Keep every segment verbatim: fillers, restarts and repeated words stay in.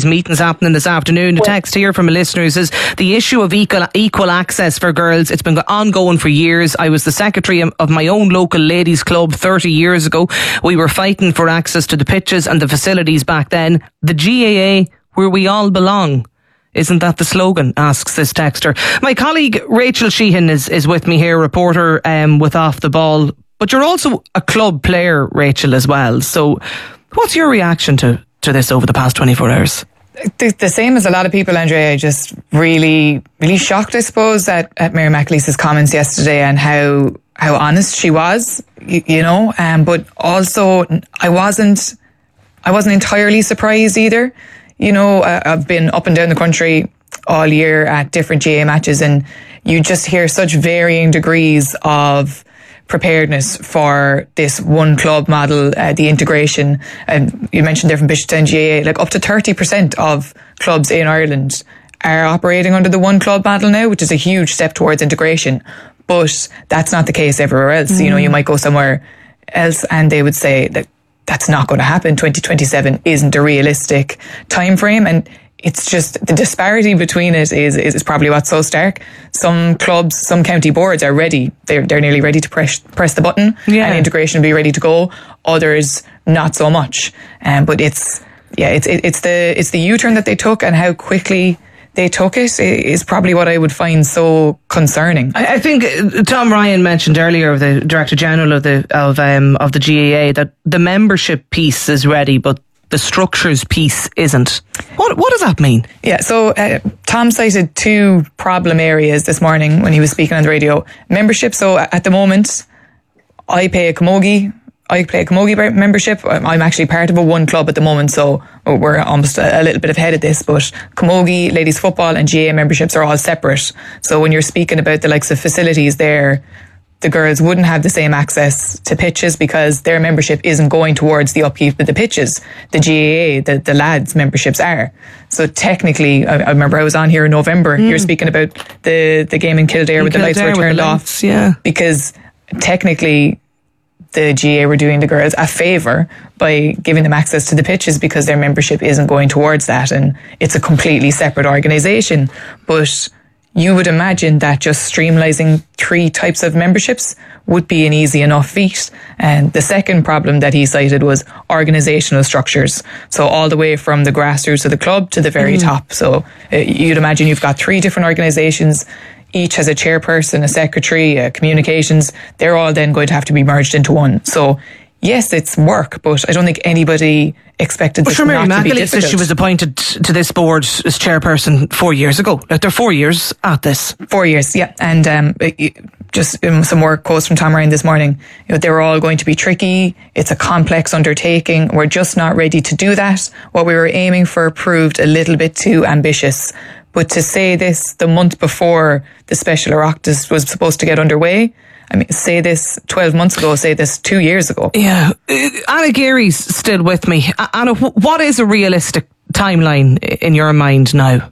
meetings happening this afternoon. A text here from a listener who says, the issue of equal, equal access for girls, it's been ongoing for years. I was the secretary of my own local ladies club thirty years ago. We were fighting for access to the pitches and the facilities back then. The G A A, where we all belong. Isn't that the slogan? Asks this texter. My colleague Rachel Sheehan is, is with me here, reporter um, with Off the Ball. But you're also a club player, Rachel, as well. So what's your reaction to, to this over the past twenty-four hours? The, the same as a lot of people, Andrea. Just really, really shocked, I suppose, at, at Mary McAleese's comments yesterday and how how honest she was, you, you know. Um, but also, I wasn't, I wasn't entirely surprised either. You know, uh, I've been up and down the country all year at different G A A matches, and you just hear such varying degrees of preparedness for this one club model, uh, the integration. And you mentioned there from Bishopstown G A A, like up to thirty percent of clubs in Ireland are operating under the one club model now, which is a huge step towards integration. But that's not the case everywhere else. Mm. You know, you might go somewhere else and they would say that that's not going to happen. twenty twenty-seven isn't a realistic time frame, and it's just the disparity between it is, is is probably what's so stark. Some clubs, some county boards are ready; they're they're nearly ready to press press the button, yeah. and integration will be ready to go. Others not so much. Um, but it's yeah, it's it, it's the it's the U-turn that they took and how quickly they took it is probably what I would find so concerning. I, I think Tom Ryan mentioned earlier, the Director General of the of um of the G A A, that the membership piece is ready, but the structures piece isn't. What what does that mean? Yeah, so uh, Tom cited two problem areas this morning when he was speaking on the radio. Membership. So at the moment, I pay a camogie. I play a camogie membership. I'm actually part of a one club at the moment, so we're almost a, a little bit ahead of this. But camogie, ladies football and G A A memberships are all separate. So when you're speaking about the likes of facilities there, the girls wouldn't have the same access to pitches because their membership isn't going towards the upkeep of the pitches. The G A A, the, the lads' memberships are. So technically, I, I remember I was on here in November, mm. you're speaking about the, the game in Kildare in with Kildare the lights were turned off. Yeah. Because technically, the G A A were doing the girls a favour by giving them access to the pitches because their membership isn't going towards that, and it's a completely separate organisation. But you would imagine that just streamlining three types of memberships would be an easy enough feat. And the second problem that he cited was organisational structures. So all the way from the grassroots of the club to the very mm. top. So uh, you'd imagine you've got three different organisations. Each has a chairperson, a secretary, a communications. They're all then going to have to be merged into one. So yes, it's work, but I don't think anybody expected this well, sure, not Mary to be McAleese difficult. says she was appointed to this board as chairperson four years ago. Like they're four years at this. Four years, yeah. And um, it, just um, some more quotes from Tom Ryan this morning. You know, they were all going to be tricky. It's a complex undertaking. We're just not ready to do that. What we were aiming for proved a little bit too ambitious. But to say this the month before the Special Oireachtas was supposed to get underway, I mean, say this twelve months ago, say this two years ago. Yeah. Uh, Anna Geary's still with me. Uh, Anna, what is a realistic timeline in your mind now?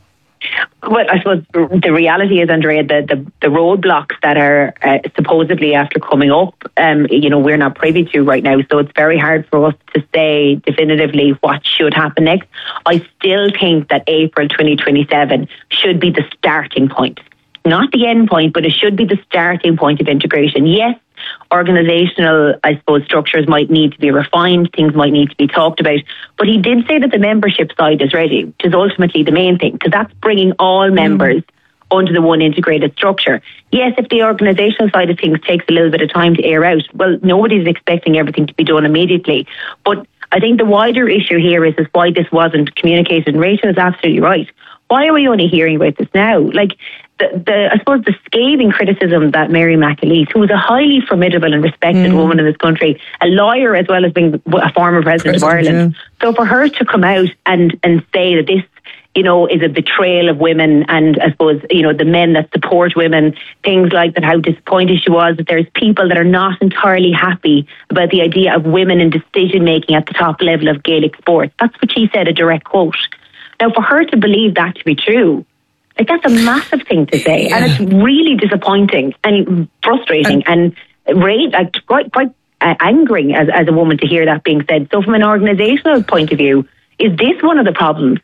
Well, I suppose the reality is, Andrea, the, the, the roadblocks that are uh, supposedly after coming up, um, you know, we're not privy to right now. So it's very hard for us to say definitively what should happen next. I still think that April twenty twenty-seven should be the starting point. Not the end point, but it should be the starting point of integration. Yes, organisational, I suppose, structures might need to be refined, things might need to be talked about, but he did say that the membership side is ready, which is ultimately the main thing, because that's bringing all members mm. under the one integrated structure. Yes, if the organisational side of things takes a little bit of time to air out, well, nobody's expecting everything to be done immediately, but I think the wider issue here is, is why this wasn't communicated, and Rachel is absolutely right. Why are we only hearing about this now? Like, the, the I suppose the scathing criticism that Mary McAleese, who was a highly formidable and respected mm. woman in this country, a lawyer as well as being a former president, president of Ireland. Yeah. So for her to come out and, and say that this, you know, is a betrayal of women, and I suppose, you know, the men that support women, things like that, how disappointed she was that there's people that are not entirely happy about the idea of women in decision making at the top level of Gaelic sports. That's what she said, a direct quote. Now, for her to believe that to be true, like, that's a massive thing to say, yeah. and it's really disappointing and frustrating and, and rage, like, quite quite uh, angering as, as a woman to hear that being said. So from an organisational point of view, is this one of the problems?